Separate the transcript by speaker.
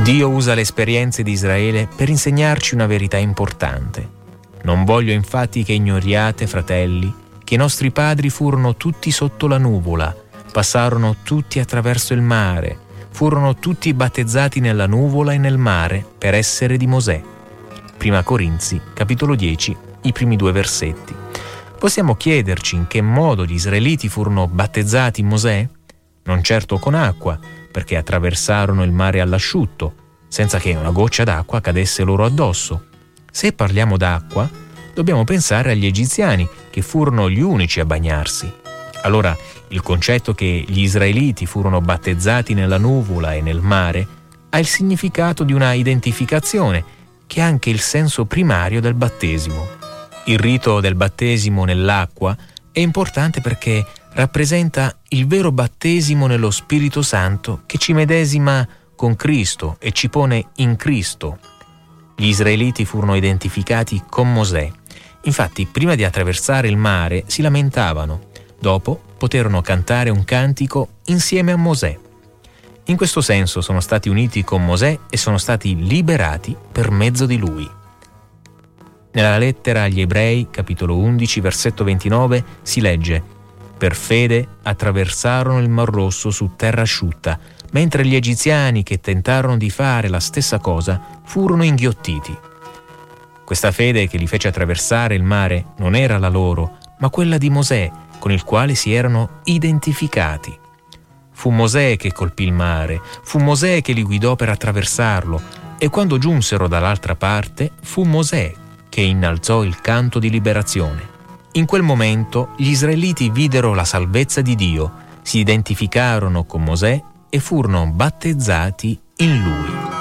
Speaker 1: Dio usa le esperienze di Israele per insegnarci una verità importante. Non voglio infatti che ignoriate, fratelli, che i nostri padri furono tutti sotto la nuvola, passarono tutti attraverso il mare, furono tutti battezzati nella nuvola e nel mare per essere di Mosè. Prima Corinzi, capitolo 10, i primi 2 versetti. Possiamo chiederci in che modo gli israeliti furono battezzati in Mosè? Non certo con acqua, perché attraversarono il mare all'asciutto, senza che una goccia d'acqua cadesse loro addosso. Se parliamo d'acqua, dobbiamo pensare agli egiziani, che furono gli unici a bagnarsi. Allora, il concetto che gli israeliti furono battezzati nella nuvola e nel mare ha il significato di una identificazione, che è anche il senso primario del battesimo. Il rito del battesimo nell'acqua è importante perché rappresenta il vero battesimo nello Spirito Santo che ci medesima con Cristo e ci pone in Cristo. Gli israeliti furono identificati con Mosè. Infatti, prima di attraversare il mare si lamentavano, dopo poterono cantare un cantico insieme a Mosè. In questo senso sono stati uniti con Mosè e sono stati liberati per mezzo di lui. Nella lettera agli Ebrei, capitolo 11, versetto 29, si legge: «Per fede attraversarono il Mar Rosso su terra asciutta, mentre gli egiziani che tentarono di fare la stessa cosa furono inghiottiti». Questa fede che li fece attraversare il mare non era la loro, ma quella di Mosè, con il quale si erano identificati. Fu Mosè che colpì il mare, fu Mosè che li guidò per attraversarlo, e quando giunsero dall'altra parte fu Mosè che innalzò il canto di liberazione. In quel momento gli israeliti videro la salvezza di Dio, si identificarono con Mosè e furono battezzati in lui.